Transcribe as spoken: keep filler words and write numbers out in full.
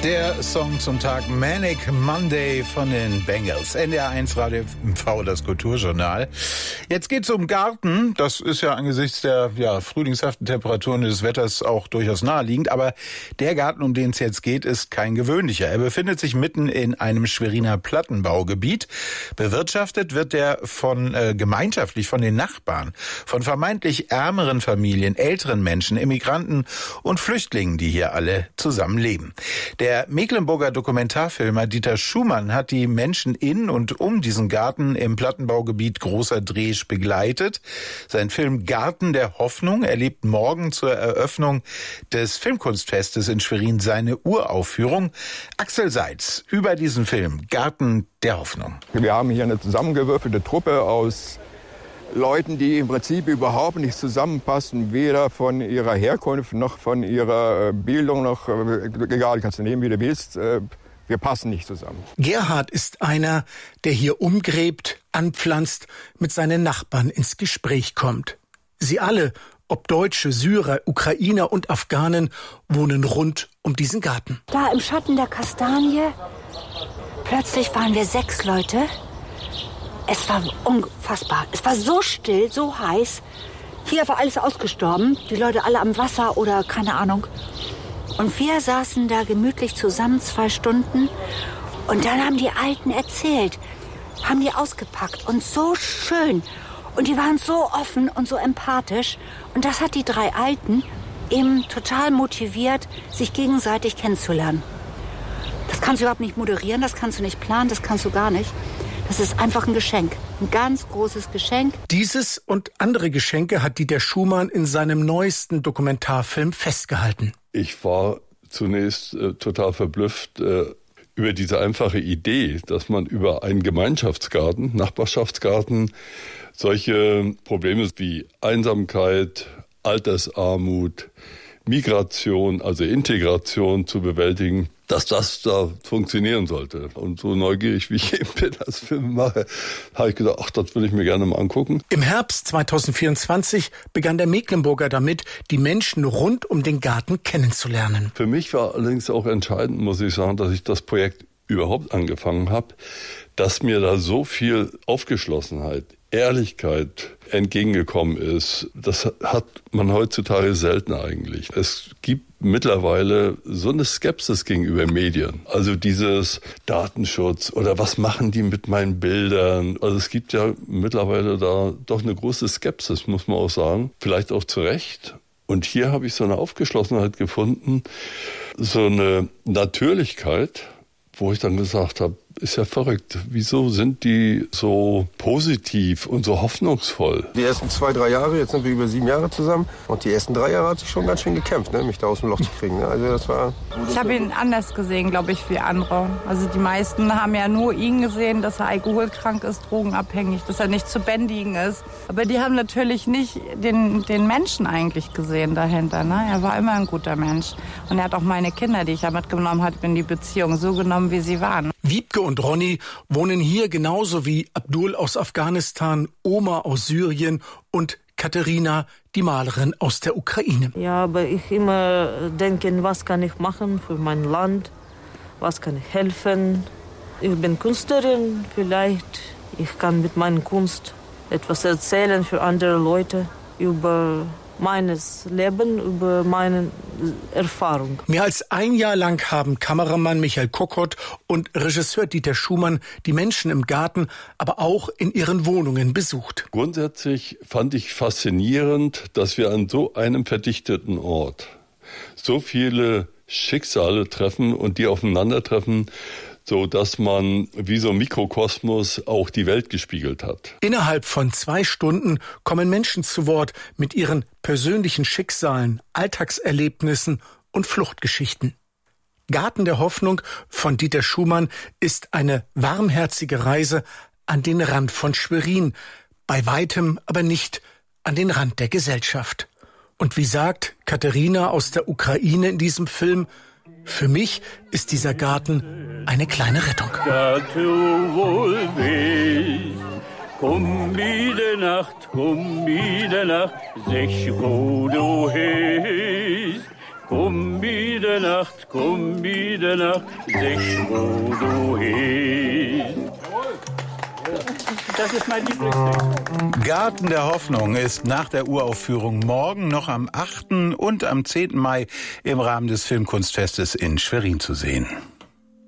Der Song zum Tag Manic Monday von den Bengals. N D R eins Radio M V, das Kulturjournal. Jetzt geht's um Garten. Das ist ja angesichts der ja, frühlingshaften Temperaturen des Wetters auch durchaus naheliegend. Aber der Garten, um den es jetzt geht, ist kein gewöhnlicher. Er befindet sich mitten in einem Schweriner Plattenbaugebiet. Bewirtschaftet wird der von äh, gemeinschaftlich von den Nachbarn, von vermeintlich ärmeren Familien, älteren Menschen, Immigranten und Flüchtlingen, die hier alle zusammenleben. Der Der Mecklenburger Dokumentarfilmer Dieter Schumann hat die Menschen in und um diesen Garten im Plattenbaugebiet Großer Dresch begleitet. Sein Film Garten der Hoffnung erlebt morgen zur Eröffnung des Filmkunstfestes in Schwerin seine Uraufführung. Axel Seitz über diesen Film Garten der Hoffnung. Wir haben hier eine zusammengewürfelte Truppe aus Leuten, die im Prinzip überhaupt nicht zusammenpassen, weder von ihrer Herkunft noch von ihrer Bildung, noch, egal, kannst du nehmen, wie du willst, wir passen nicht zusammen. Gerhard ist einer, der hier umgräbt, anpflanzt, mit seinen Nachbarn ins Gespräch kommt. Sie alle, ob Deutsche, Syrer, Ukrainer und Afghanen, wohnen rund um diesen Garten. Da im Schatten der Kastanie, plötzlich waren wir sechs Leute. Es war unfassbar. Es war so still, so heiß. Hier war alles ausgestorben. Die Leute alle am Wasser oder keine Ahnung. Und wir saßen da gemütlich zusammen zwei Stunden. Und dann haben die Alten erzählt. Haben die ausgepackt. Und so schön. Und die waren so offen und so empathisch. Und das hat die drei Alten eben total motiviert, sich gegenseitig kennenzulernen. Das kannst du überhaupt nicht moderieren. Das kannst du nicht planen. Das kannst du gar nicht. Das ist einfach ein Geschenk, ein ganz großes Geschenk. Dieses und andere Geschenke hat Dieter Schumann in seinem neuesten Dokumentarfilm festgehalten. Ich war zunächst äh, total verblüfft äh, über diese einfache Idee, dass man über einen Gemeinschaftsgarten, Nachbarschaftsgarten, solche Probleme wie Einsamkeit, Altersarmut, Migration, also Integration zu bewältigen, dass das da funktionieren sollte. Und so neugierig, wie ich eben bin als Filmemacher, habe ich gedacht, ach, das will ich mir gerne mal angucken. Im Herbst zweitausendvierundzwanzig begann der Mecklenburger damit, die Menschen rund um den Garten kennenzulernen. Für mich war allerdings auch entscheidend, muss ich sagen, dass ich das Projekt überhaupt angefangen habe, dass mir da so viel Aufgeschlossenheit, Ehrlichkeit entgegengekommen ist. Das hat man heutzutage selten eigentlich. Es gibt mittlerweile so eine Skepsis gegenüber Medien. Also dieses Datenschutz oder was machen die mit meinen Bildern? Also es gibt ja mittlerweile da doch eine große Skepsis, muss man auch sagen. Vielleicht auch zu Recht. Und hier habe ich so eine Aufgeschlossenheit gefunden, so eine Natürlichkeit, wo ich dann gesagt habe, ist ja verrückt. Wieso sind die so positiv und so hoffnungsvoll? Die ersten zwei, drei Jahre, jetzt sind wir über sieben Jahre zusammen. Und die ersten drei Jahre hat sich schon ganz schön gekämpft, ne, mich da aus dem Loch zu kriegen. Ne? Also das war. Ich habe ihn anders gesehen, glaube ich, wie andere. Also die meisten haben ja nur ihn gesehen, dass er alkoholkrank ist, drogenabhängig, dass er nicht zu bändigen ist. Aber die haben natürlich nicht den, den Menschen eigentlich gesehen dahinter. Ne? Er war immer ein guter Mensch. Und er hat auch meine Kinder, die ich ja mitgenommen habe, in die Beziehung so genommen, wie sie waren. Wiebke und Ronny wohnen hier genauso wie Abdul aus Afghanistan, Oma aus Syrien und Katharina, die Malerin aus der Ukraine. Ja, aber ich immer denke, was kann ich machen für mein Land? Was kann ich helfen? Ich bin Künstlerin, vielleicht ich kann mit meiner Kunst etwas erzählen für andere Leute über meines Leben, über meine Erfahrung. Mehr als ein Jahr lang haben Kameramann Michael Kokott und Regisseur Dieter Schumann die Menschen im Garten, aber auch in ihren Wohnungen besucht. Grundsätzlich fand ich faszinierend, dass wir an so einem verdichteten Ort so viele Schicksale treffen und die aufeinandertreffen, so dass man wie so ein Mikrokosmos auch die Welt gespiegelt hat. Innerhalb von zwei Stunden kommen Menschen zu Wort mit ihren persönlichen Schicksalen, Alltagserlebnissen und Fluchtgeschichten. Garten der Hoffnung von Dieter Schumann ist eine warmherzige Reise an den Rand von Schwerin, bei weitem aber nicht an den Rand der Gesellschaft. Und wie sagt Katharina aus der Ukraine in diesem Film, für mich ist dieser Garten eine kleine Rettung. Da du wohl willst, komm Mitternacht, komm Mitternacht, sech wo du bist. Komm Nacht, komm Nacht, sech wo du hest. Das ist mein Lieblingslied. Garten der Hoffnung ist nach der Uraufführung morgen noch am achten und am zehnten Mai im Rahmen des Filmkunstfestes in Schwerin zu sehen.